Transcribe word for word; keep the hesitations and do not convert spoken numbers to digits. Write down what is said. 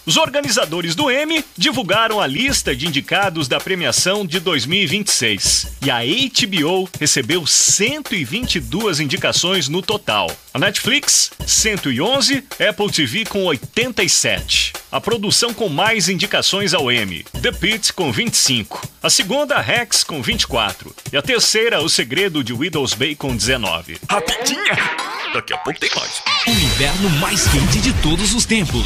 Os organizadores do Emmy divulgaram a lista de indicados da premiação de dois mil e vinte e seis. E a H B O recebeu cento e vinte e duas indicações no total. A Netflix, cento e onze, Apple T V com oitenta e sete. A produção com mais indicações ao Emmy, The Pitt com vinte e cinco. A segunda, Rex com vinte e quatro. E a terceira, O Segredo de Widows Bay com dezenove. Rapidinha! Daqui a pouco tem mais. O inverno mais quente de todos os tempos.